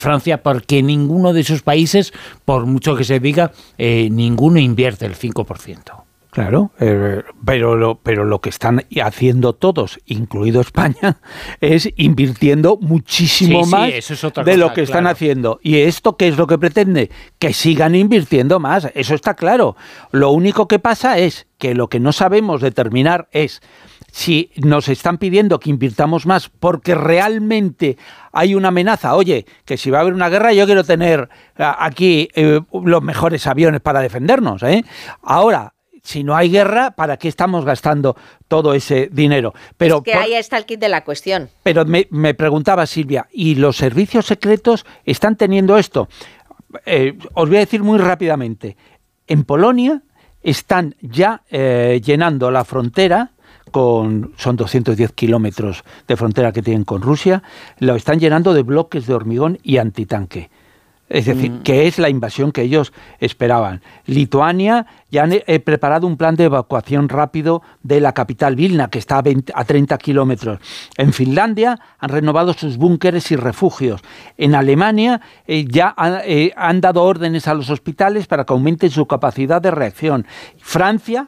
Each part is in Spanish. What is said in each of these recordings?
Francia, porque ninguno de esos países, por mucho que se diga, ninguno invierte el 5%. Claro, pero lo que están haciendo todos, incluido España, es invirtiendo muchísimo más eso es otra de cosa, lo que están haciendo. ¿Y esto qué es lo que pretende? Que sigan invirtiendo más, eso está claro. Lo único que pasa es que lo que no sabemos determinar es si nos están pidiendo que invirtamos más porque realmente hay una amenaza. Oye, que si va a haber una guerra yo quiero tener aquí los mejores aviones para defendernos, ¿eh? Ahora, si no hay guerra, ¿para qué estamos gastando todo ese dinero? Pero es que ahí está el kit de la cuestión. Pero me preguntaba Silvia, ¿y los servicios secretos están teniendo esto? Os voy a decir muy rápidamente. En están ya llenando la frontera son 210 kilómetros de frontera que tienen con Rusia, lo están llenando de bloques de hormigón y antitanque. Es decir, que es la invasión que ellos esperaban. Lituania ya han preparado un plan de evacuación rápido de la capital Vilna, que está a 30 kilómetros. En Finlandia han renovado sus búnkeres y refugios. En Alemania ya han dado órdenes a los hospitales para que aumenten su capacidad de reacción. Francia,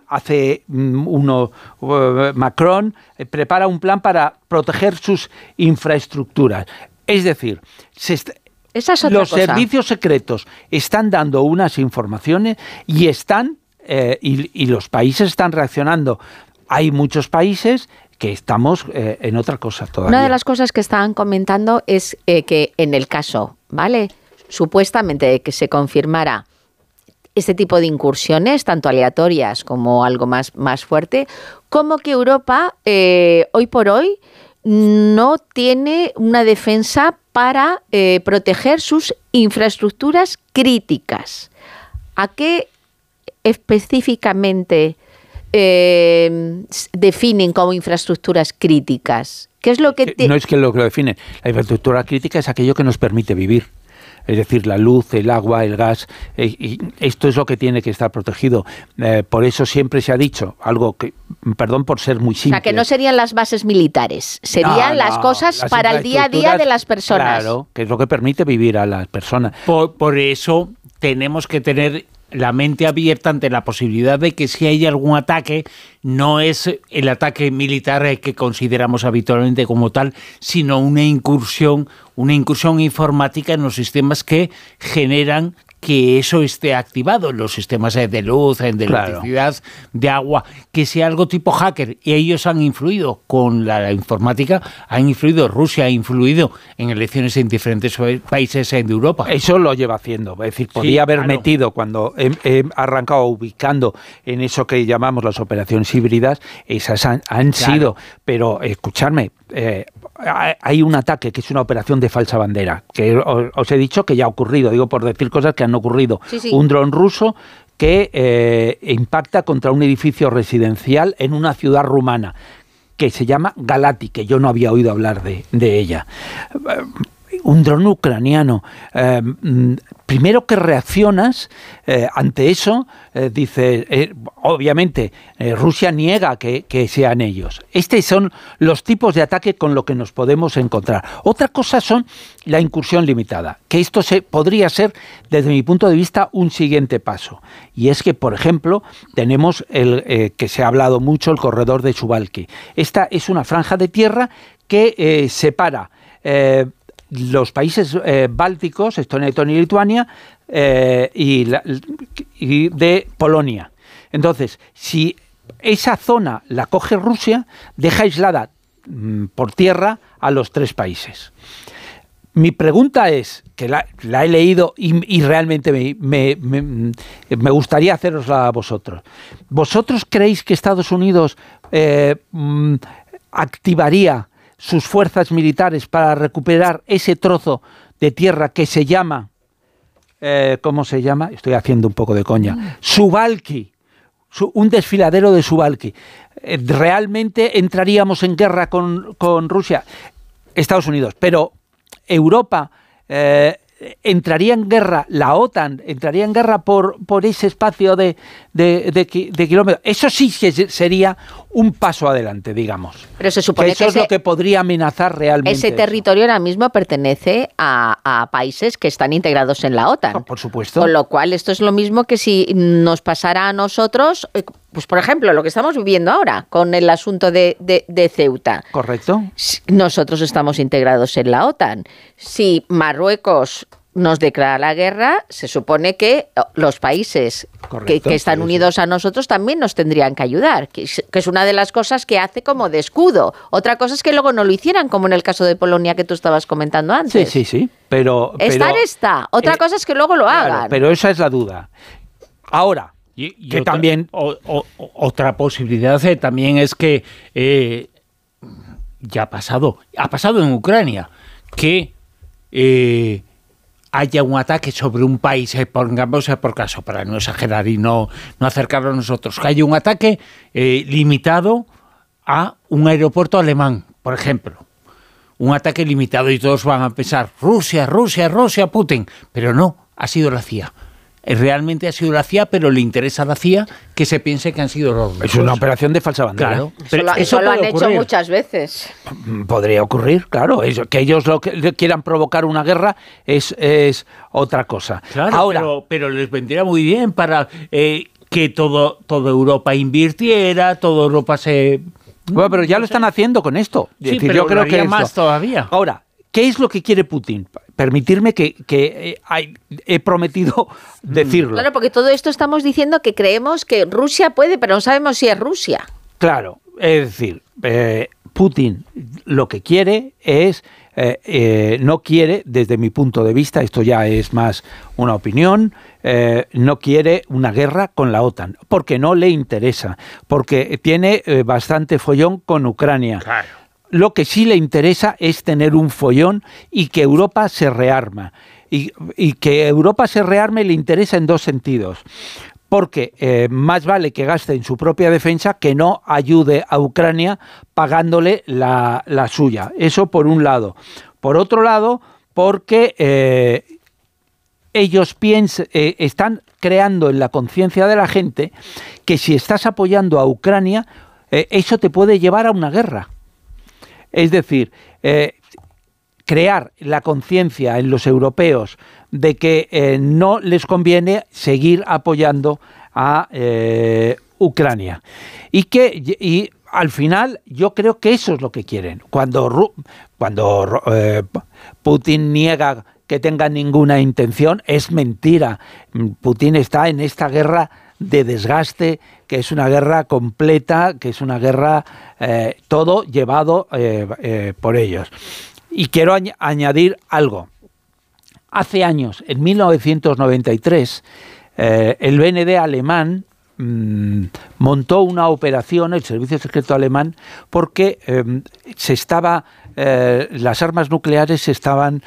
Macron prepara un plan para proteger sus infraestructuras. Es decir, los servicios secretos están dando unas informaciones y y los países están reaccionando. Hay muchos países que estamos en otra cosa todavía. Una de las cosas que estaban comentando es que en el caso, ¿vale?, supuestamente de que se confirmara este tipo de incursiones, tanto aleatorias como algo más fuerte, como que Europa hoy por hoy no tiene una defensa para proteger sus infraestructuras críticas. ¿A qué específicamente definen como infraestructuras críticas? ¿Qué es lo que No es que lo definen. La infraestructura crítica es aquello que nos permite vivir. Es decir, la luz, el agua, el gas, y esto es lo que tiene que estar protegido. Por eso siempre se ha dicho algo que, perdón por ser muy simple. O sea, que no serían las bases militares, serían las cosas para el día a día de las personas. Claro, que es lo que permite vivir a las personas. Por eso tenemos que tener la mente abierta ante la posibilidad de que si hay algún ataque, no es el ataque militar que consideramos habitualmente como tal, sino una incursión informática en los sistemas que generan que eso esté activado en los sistemas de luz, de electricidad, de agua, que sea algo tipo hacker. Y ellos han influido con la informática, Rusia ha influido en elecciones en diferentes países de Europa. Eso lo lleva haciendo. Es decir, podía haber metido, cuando he arrancado ubicando en eso que llamamos las operaciones híbridas, esas han sido. Pero escuchadme, hay un ataque que es una operación de falsa bandera, que os he dicho que ya ha ocurrido, digo por decir cosas que han ocurrido. Sí. Un dron ruso que impacta contra un edificio residencial en una ciudad rumana que se llama Galati, que yo no había oído hablar de ella. Un dron ucraniano. Primero que reaccionas ante eso, dice, obviamente, Rusia niega que sean ellos. Estos son los tipos de ataque con los que nos podemos encontrar. Otra cosa son la incursión limitada, que esto podría ser, desde mi punto de vista, un siguiente paso. Y es que, por ejemplo, tenemos que se ha hablado mucho, el corredor de Suwałki. Esta es una franja de tierra que separa los países bálticos, Estonia, Letonia y Lituania, y de Polonia. Entonces, si esa zona la coge Rusia, deja aislada por tierra a los tres países. Mi pregunta es, que la he leído y realmente me gustaría hacerosla a vosotros. ¿Vosotros creéis que Estados Unidos activaría sus fuerzas militares para recuperar ese trozo de tierra que se llama, ¿cómo se llama? Estoy haciendo un poco de coña. Suwałki, un desfiladero de Suwałki. ¿Realmente entraríamos en guerra con Rusia? Estados Unidos, pero Europa entraría en guerra la OTAN, entraría en guerra por ese espacio de kilómetros. Eso sí que sería un paso adelante, digamos. Pero se supone que eso es lo que podría amenazar realmente. Ese territorio ahora mismo pertenece a países que están integrados en la OTAN. Por supuesto. Con lo cual, esto es lo mismo que si nos pasara a nosotros, pues por ejemplo, lo que estamos viviendo ahora con el asunto de Ceuta. Correcto. Nosotros estamos integrados en la OTAN. Si Marruecos nos declara la guerra, se supone que los países que están unidos a nosotros también nos tendrían que ayudar, que es una de las cosas que hace como de escudo. Otra cosa es que luego no lo hicieran, como en el caso de Polonia que tú estabas comentando antes. Sí, pero está. Otra cosa es que luego lo hagan. Pero esa es la duda. Ahora, que otra, también... otra posibilidad también es que ha pasado en Ucrania, que haya un ataque sobre un país, pongamos por caso, para no exagerar y no acercarlo a nosotros, que haya un ataque limitado a un aeropuerto alemán, por ejemplo. Un ataque limitado y todos van a pensar, Rusia, Putin. Pero no, ha sido la CIA. Realmente ha sido la CIA, pero le interesa a la CIA que se piense que han sido los rusos. Es una operación de falsa bandera. Claro, pero eso lo han hecho muchas veces. Podría ocurrir, claro. Que ellos lo que quieran provocar una guerra es otra cosa. Claro, ahora, pero les vendría muy bien para que toda Europa invirtiera, toda Europa se... Bueno, pero ya lo están haciendo con esto. Sí, decir, pero yo creo que más todavía. Ahora, ¿qué es lo que quiere Putin? Permitirme que he prometido decirlo. Claro, porque todo esto estamos diciendo que creemos que Rusia puede, pero no sabemos si es Rusia. Claro, es decir, Putin lo que quiere es, no quiere, desde mi punto de vista, esto ya es más una opinión, no quiere una guerra con la OTAN, porque no le interesa, porque tiene bastante follón con Ucrania. Claro. Lo que sí le interesa es tener un follón y que Europa se rearma. Y que Europa se rearme le interesa en dos sentidos. Porque más vale que gaste en su propia defensa que no ayude a Ucrania pagándole la suya. Eso por un lado. Por otro lado, porque ellos están creando en la conciencia de la gente que si estás apoyando a Ucrania, eso te puede llevar a una guerra. Es decir, crear la conciencia en los europeos de que no les conviene seguir apoyando a Ucrania. Y al final yo creo que eso es lo que quieren. Cuando Putin niega que tenga ninguna intención, es mentira. Putin está en esta guerra de desgaste, que es una guerra completa, que es una guerra todo llevado por ellos. Y quiero añadir algo. Hace años, en 1993, el BND alemán montó una operación, el Servicio Secreto Alemán, porque las armas nucleares se estaban...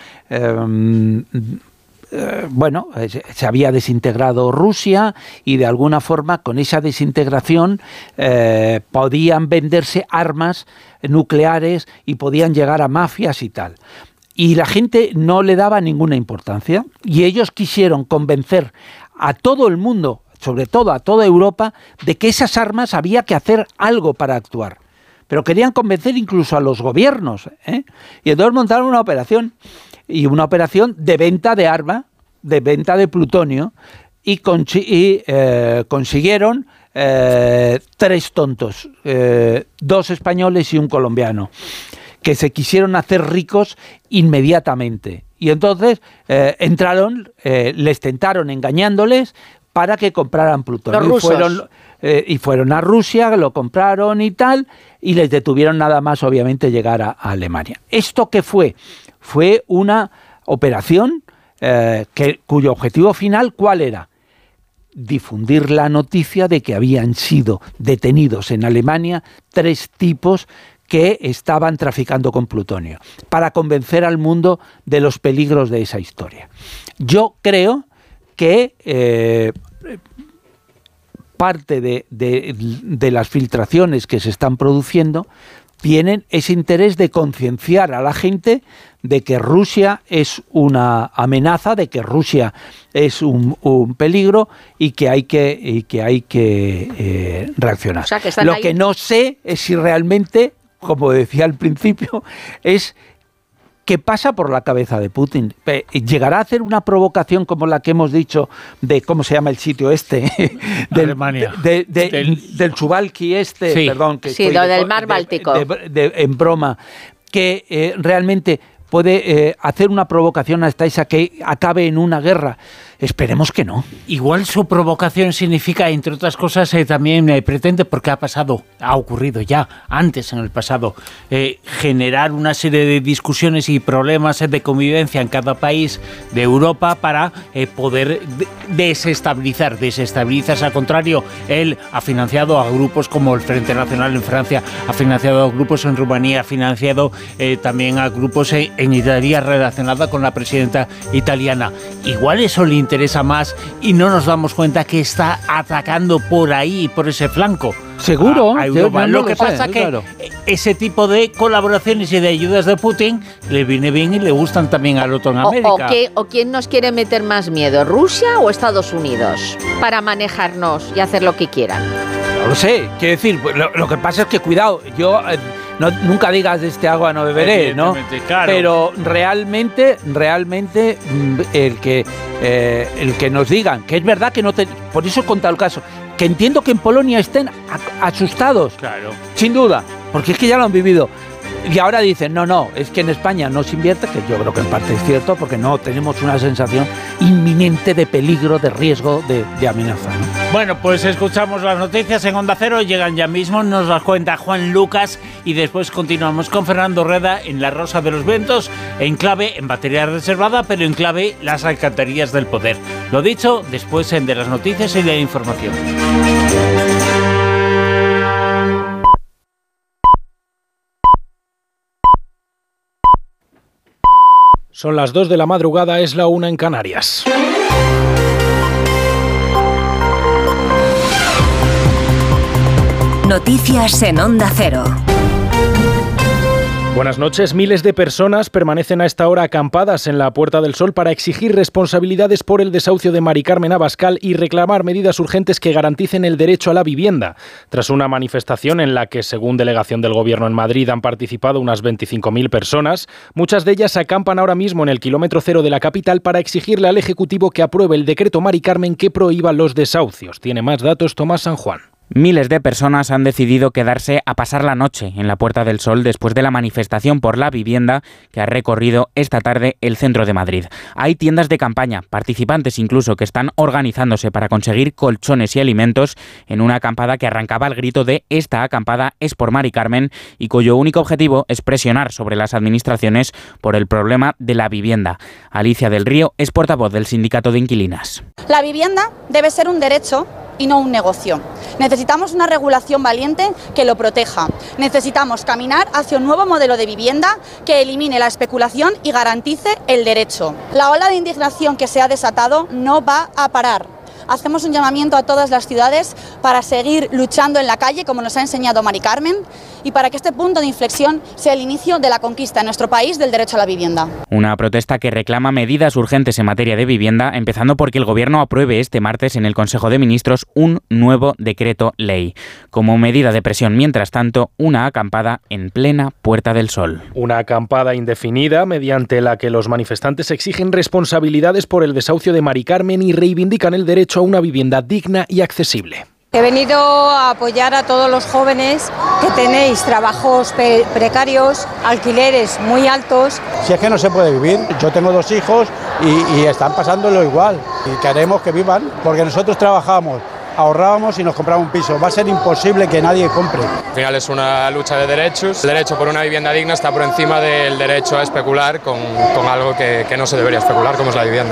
se había desintegrado Rusia y de alguna forma con esa desintegración podían venderse armas nucleares y podían llegar a mafias y tal. Y la gente no le daba ninguna importancia y ellos quisieron convencer a todo el mundo, sobre todo a toda Europa, de que esas armas había que hacer algo para actuar. Pero querían convencer incluso a los gobiernos, Y entonces montaron una operación de venta de arma, de venta de plutonio, y consiguieron 3 tontos, 2 españoles y un colombiano, que se quisieron hacer ricos inmediatamente. Y entonces entraron, les tentaron engañándoles para que compraran plutonio. Los rusos. Y fueron a Rusia, lo compraron y tal, y les detuvieron nada más, obviamente, llegar a Alemania. ¿Esto qué fue? Fue una operación cuyo objetivo final, ¿cuál era? Difundir la noticia de que habían sido detenidos en Alemania 3 tipos que estaban traficando con plutonio, para convencer al mundo de los peligros de esa historia. Yo creo que parte de las filtraciones que se están produciendo tienen ese interés de concienciar a la gente de que Rusia es una amenaza, de que Rusia es un peligro y que hay que reaccionar. O sea, que lo que no sé es si realmente, como decía al principio, es qué pasa por la cabeza de Putin. ¿Llegará a hacer una provocación como la que hemos dicho de, ¿cómo se llama el sitio este? Alemania. Del Suwałki este, sí. Perdón. Que sí, lo del mar Báltico. En broma, que realmente puede hacer una provocación hasta esa que acabe en una guerra. Esperemos que no. Igual su provocación significa, entre otras cosas, también pretende, porque ha ocurrido ya antes en el pasado, generar una serie de discusiones y problemas de convivencia en cada país de Europa para poder desestabilizar. Al contrario, él ha financiado a grupos como el Frente Nacional en Francia, ha financiado a grupos en Rumanía, ha financiado también a grupos en Italia relacionada con la presidenta italiana. Igual eso le interesa más y no nos damos cuenta que está atacando por ahí, por ese flanco. Seguro. A Europa. Lo que pasa es que ese tipo de colaboraciones y de ayudas de Putin le viene bien y le gustan también al otro en América. ¿O quién nos quiere meter más miedo, Rusia o Estados Unidos, para manejarnos y hacer lo que quieran? No lo sé, quiero decir, lo que pasa es que cuidado, yo nunca digas de este agua no beberé, ¿no? Claro. Pero realmente el que nos digan que es verdad que no por eso he contado el caso, que entiendo que en Polonia estén asustados, claro, sin duda, porque es que ya lo han vivido. Y ahora dicen, no, es que en España no se invierte, que yo creo que en parte es cierto, porque no tenemos una sensación inminente de peligro, de riesgo, de amenaza, ¿no? Bueno, pues escuchamos las noticias en Onda Cero, llegan ya mismo, nos las cuenta Juan Lucas y después continuamos con Fernando Rueda en La Rosa de los Vientos, en clave, en batería reservada, pero en clave las alcantarillas del poder. Lo dicho, después de las noticias y de la información. Son las 2 de la madrugada, es la 1 en Canarias. Noticias en Onda Cero. Buenas noches. Miles de personas permanecen a esta hora acampadas en la Puerta del Sol para exigir responsabilidades por el desahucio de Mari Carmen Abascal y reclamar medidas urgentes que garanticen el derecho a la vivienda. Tras una manifestación en la que, según delegación del Gobierno en Madrid, han participado unas 25.000 personas, muchas de ellas acampan ahora mismo en el kilómetro cero de la capital para exigirle al Ejecutivo que apruebe el decreto Mari Carmen que prohíba los desahucios. Tiene más datos Tomás San Juan. Miles de personas han decidido quedarse a pasar la noche en la Puerta del Sol después de la manifestación por la vivienda que ha recorrido esta tarde el centro de Madrid. Hay tiendas de campaña, participantes incluso, que están organizándose para conseguir colchones y alimentos en una acampada que arrancaba al grito de "Esta acampada es por Mari Carmen" y cuyo único objetivo es presionar sobre las administraciones por el problema de la vivienda. Alicia del Río es portavoz del Sindicato de Inquilinas. La vivienda debe ser un derecho y no un negocio. Necesitamos una regulación valiente que lo proteja. Necesitamos caminar hacia un nuevo modelo de vivienda que elimine la especulación y garantice el derecho. La ola de indignación que se ha desatado no va a parar. Hacemos un llamamiento a todas las ciudades para seguir luchando en la calle, como nos ha enseñado Mari Carmen, y para que este punto de inflexión sea el inicio de la conquista en nuestro país del derecho a la vivienda. Una protesta que reclama medidas urgentes en materia de vivienda, empezando porque el Gobierno apruebe este martes en el Consejo de Ministros un nuevo decreto ley. Como medida de presión, mientras tanto, una acampada en plena Puerta del Sol. Una acampada indefinida mediante la que los manifestantes exigen responsabilidades por el desahucio de Mari Carmen y reivindican el derecho a una vivienda digna y accesible. He venido a apoyar a todos los jóvenes que tenéis trabajos precarios, alquileres muy altos. Si es que no se puede vivir, yo tengo 2 hijos y están pasándolo igual y queremos que vivan porque nosotros trabajamos, ahorrábamos y nos compramos un piso. Va a ser imposible que nadie compre. Al final es una lucha de derechos. El derecho por una vivienda digna está por encima del derecho a especular con algo que no se debería especular, como es la vivienda.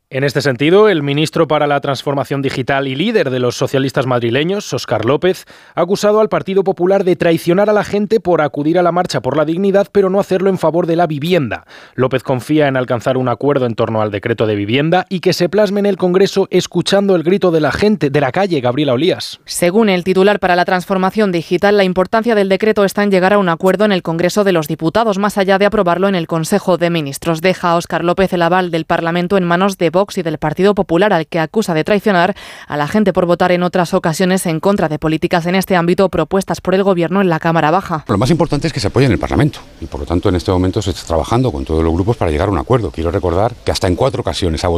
En este sentido, el ministro para la Transformación Digital y líder de los socialistas madrileños, Óscar López, ha acusado al Partido Popular de traicionar a la gente por acudir a la marcha por la dignidad, pero no hacerlo en favor de la vivienda. López confía en alcanzar un acuerdo en torno al decreto de vivienda y que se plasme en el Congreso escuchando el grito de la gente de la calle. Gabriela Olías. Según el titular para la Transformación Digital, la importancia del decreto está en llegar a un acuerdo en el Congreso de los Diputados, más allá de aprobarlo en el Consejo de Ministros. Deja a Óscar López el aval del Parlamento en manos de Vox y del Partido Popular, al que acusa de traicionar a la gente por votar en otras ocasiones en contra de políticas en este ámbito propuestas por el Gobierno en la Cámara Baja. Lo más importante es que se apoye en el Parlamento y, por lo tanto, en este momento se está trabajando con todos los grupos para llegar a un acuerdo. Quiero recordar que hasta en 4 ocasiones ha votado